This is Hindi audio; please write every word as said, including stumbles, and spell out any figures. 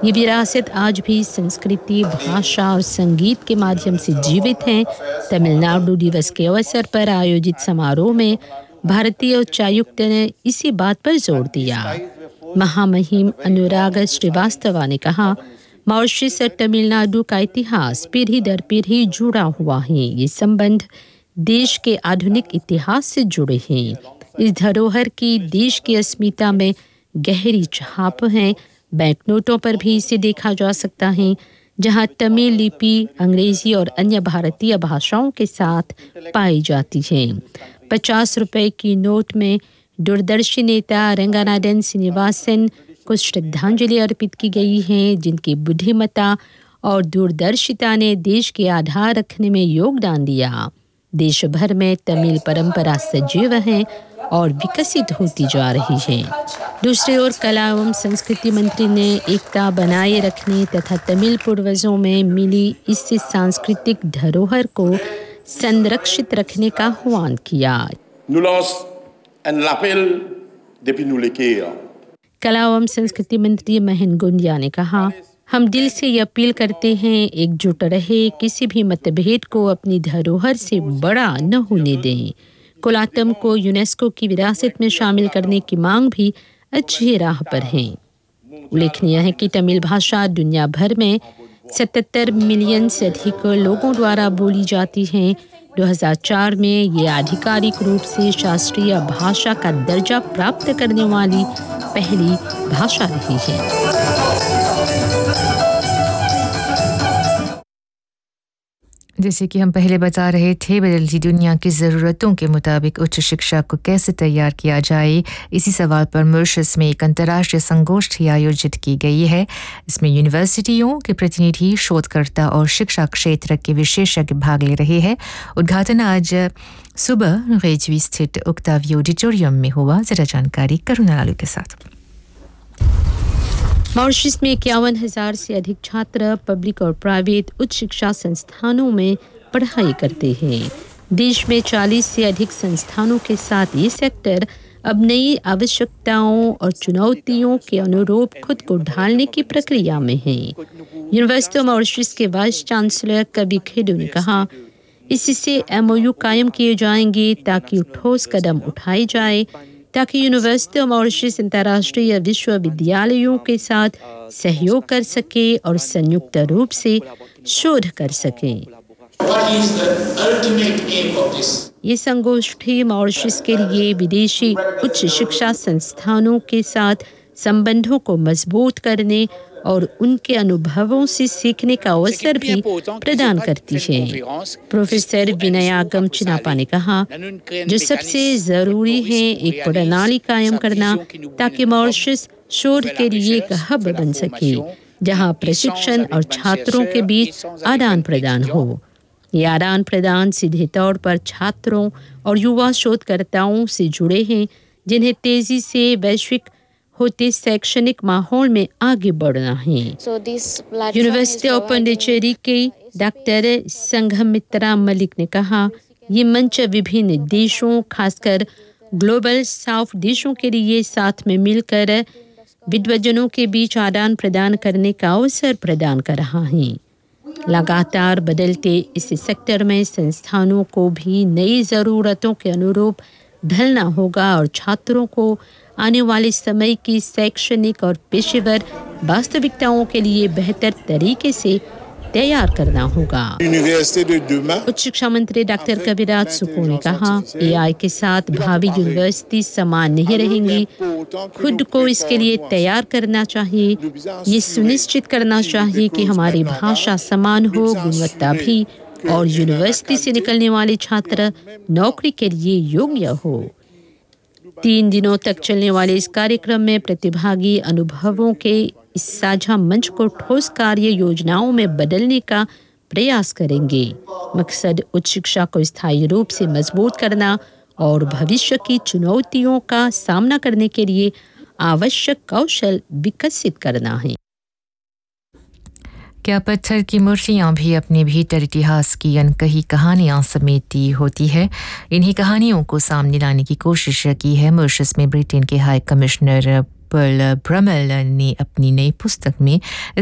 ये विरासत आज भी संस्कृति, भाषा और संगीत के माध्यम से जीवित है। तमिलनाडु दिवस के अवसर पर आयोजित समारोह में भारतीय उच्चायुक्त ने इसी बात पर जोर दिया। महामहिम अनुराग श्रीवास्तव ने कहा, मॉरिशस और तमिलनाडु का इतिहास पीढ़ी दर पीढ़ी जुड़ा हुआ है। ये संबंध देश के आधुनिक इतिहास से जुड़े हैं। इस धरोहर की देश की अस्मिता में गहरी छाप है। बैंक नोटों पर भी इसे देखा जा सकता है, जहां तमिल लिपि अंग्रेजी और अन्य भारतीय भाषाओं के साथ पाई जाती है। पचास रुपए की नोट में दूरदर्शी नेता रंगनाथन श्रीनिवासन को श्रद्धांजलि अर्पित की गई है, जिनकी बुद्धिमत्ता और दूरदर्शिता ने देश के आधार रखने में योगदान दिया। देश भर में तमिल परंपरा सजीव है और विकसित होती जा रही है। दूसरी ओर कला एवं संस्कृति मंत्री ने एकता बनाए रखने तथा तमिल पूर्वजों में मिली इस सांस्कृतिक धरोहर को संरक्षित रखने का आह्वान किया। कला एवं संस्कृति मंत्री महेंद्र गुंडिया ने कहा, हम दिल से ये अपील करते हैं, एकजुट रहे, किसी भी मतभेद को अपनी धरोहर से बड़ा न होने दें। कोलातम को यूनेस्को की विरासत में शामिल करने की मांग भी अच्छी राह पर है। उल्लेखनीय है कि तमिल भाषा दुनिया भर में सतहत्तर मिलियन से अधिक लोगों द्वारा बोली जाती है। दो हज़ार चार में ये आधिकारिक रूप से शास्त्रीय भाषा का दर्जा प्राप्त करने वाली पहली भाषा रही है। जैसे कि हम पहले बता रहे थे, बदलती दुनिया की ज़रूरतों के मुताबिक उच्च शिक्षा को कैसे तैयार किया जाए, इसी सवाल पर मॉरिशस में एक अंतर्राष्ट्रीय संगोष्ठी आयोजित की गई है। इसमें यूनिवर्सिटियों के प्रतिनिधि, शोधकर्ता और शिक्षा क्षेत्र के विशेषज्ञ भाग ले रहे हैं। उद्घाटन आज सुबह रेजवी स्थित ओक्टावियो ऑडिटोरियम में हुआ। ज़रा जानकारी करुणा लालू के साथ। मॉरिशस में इक्यावन हजार से अधिक छात्र पब्लिक और प्राइवेट उच्च शिक्षा संस्थानों में पढ़ाई करते हैं। देश में चालीस से अधिक संस्थानों के साथ ये सेक्टर अब नई आवश्यकताओं और चुनौतियों के अनुरूप खुद को ढालने की प्रक्रिया में है। यूनिवर्सिटी ऑफ मॉरिशस के वाइस चांसलर कवि खेडू ने कहा, इससे एमओयू कायम किए जाएंगे ताकि ठोस कदम उठाए जाए, ताकि यूनिवर्सिटी ऑफ मॉरिशस अंतर्राष्ट्रीय विश्वविद्यालयों के साथ सहयोग कर सके और संयुक्त रूप से शोध कर सके। ये संगोष्ठी मॉरिशस के लिए विदेशी उच्च शिक्षा संस्थानों के साथ संबंधों को मजबूत करने और उनके अनुभवों से सीखने का अवसर भी प्रदान करती है। प्रोफेसर विनयागम चिनापा ने कहा, जो सबसे जरूरी है एक प्रणाली कायम करना ताकि मॉरिशस शोध के लिए एक हब बन सके, जहां प्रशिक्षण और छात्रों के बीच आदान प्रदान हो। ये आदान प्रदान सीधे तौर पर छात्रों और युवा शोधकर्ताओं से जुड़े हैं, जिन्हें तेजी से वैश्विक होते शैक्षणिक माहौल में आगे बढ़ना है। यूनिवर्सिटी ऑफ पांडिचेरी के डॉक्टर संघमित्रा मलिक ने कहा, ये मंच विभिन्न देशों, खासकर ग्लोबल साउथ देशों के लिए साथ में मिलकर विद्वजनों के बीच आदान प्रदान करने का अवसर प्रदान कर रहा है। लगातार बदलते इस सेक्टर में संस्थानों को भी नई ज़रूरतों के अनुरूप ढलना होगा और छात्रों को आने वाले समय की शैक्षणिक और पेशेवर वास्तविकताओं के लिए बेहतर तरीके से तैयार करना होगा। उच्च शिक्षा मंत्री डॉक्टर कविराज सुको ने कहा, एआई के साथ भावी यूनिवर्सिटी समान नहीं रहेंगी। खुद को इसके लिए तैयार करना चाहिए। ये सुनिश्चित करना चाहिए कि हमारी भाषा समान हो, गुणवत्ता भी, और यूनिवर्सिटी से निकलने वाले छात्र नौकरी के लिए योग्य हो। तीन दिनों तक चलने वाले इस कार्यक्रम में प्रतिभागी अनुभवों के इस साझा मंच को ठोस कार्य योजनाओं में बदलने का प्रयास करेंगे। मकसद उच्च शिक्षा को स्थायी रूप से मजबूत करना और भविष्य की चुनौतियों का सामना करने के लिए आवश्यक कौशल विकसित करना है। क्या पत्थर की मूर्तियाँ भी अपने भीतर इतिहास की अनकही कहानियाँ समेटी होती है? इन्हीं कहानियों को सामने लाने की कोशिश की है मॉरिशस में ब्रिटेन के हाई कमिश्नर पर्ल ब्रमेल ने अपनी नई पुस्तक में।